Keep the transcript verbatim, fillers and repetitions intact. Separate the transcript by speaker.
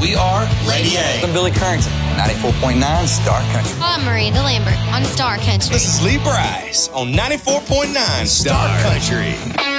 Speaker 1: We are
Speaker 2: Lady A.
Speaker 1: I'm Billy Currington, ninety-four point nine Star Country.
Speaker 3: I'm Miranda Lambert on Star Country.
Speaker 2: This is Lee Bryce on ninety-four point nine Star Country.